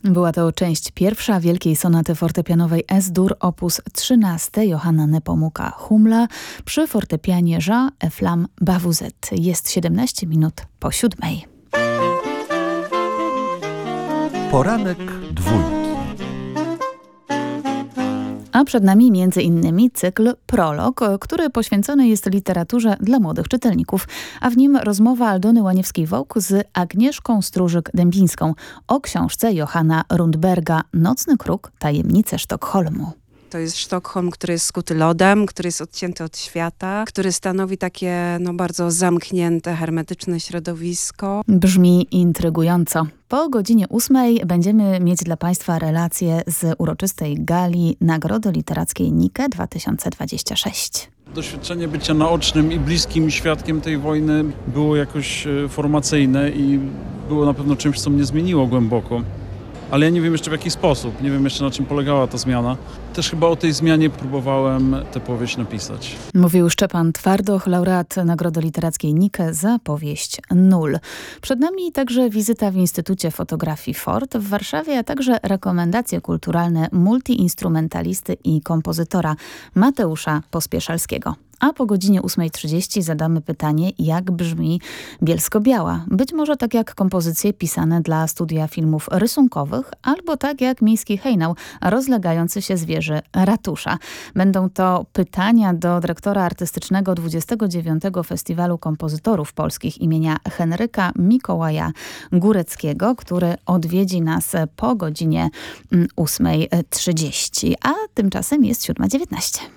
Była to część pierwsza wielkiej sonaty fortepianowej S-dur op. 13 Johanna Nepomuka Hummla przy fortepianie Jean Eflam Bavouzet. Jest 17 minut po 7. Poranek Dwójki. A przed nami między innymi cykl Prolog, który poświęcony jest literaturze dla młodych czytelników, a w nim rozmowa Aldony Łaniewskiej-Wołk z Agnieszką Stróżyk-Dębińską o książce Johanna Rundberga Nocny kruk, tajemnice Sztokholmu. To jest Sztokholm, który jest skuty lodem, który jest odcięty od świata, który stanowi takie bardzo zamknięte, hermetyczne środowisko. Brzmi intrygująco. Po godzinie 8 będziemy mieć dla Państwa relacje z uroczystej gali Nagrody Literackiej Nike 2026. Doświadczenie bycia naocznym i bliskim świadkiem tej wojny było jakoś formacyjne i było na pewno czymś, co mnie zmieniło głęboko. Ale ja nie wiem jeszcze w jaki sposób, nie wiem jeszcze na czym polegała ta zmiana. Też chyba o tej zmianie próbowałem tę powieść napisać. Mówił Szczepan Twardoch, laureat Nagrody Literackiej Nike za powieść Nul. Przed nami także wizyta w Instytucie Fotografii Ford w Warszawie, a także rekomendacje kulturalne multiinstrumentalisty i kompozytora Mateusza Pospieszalskiego. A po godzinie 8:30 zadamy pytanie, jak brzmi Bielsko-Biała. Być może tak jak kompozycje pisane dla studia filmów rysunkowych, albo tak jak miejski hejnał rozlegający się z wieży ratusza. Będą to pytania do dyrektora artystycznego 29. Festiwalu Kompozytorów Polskich imienia Henryka Mikołaja Góreckiego, który odwiedzi nas po godzinie 8:30. A tymczasem jest 7:19.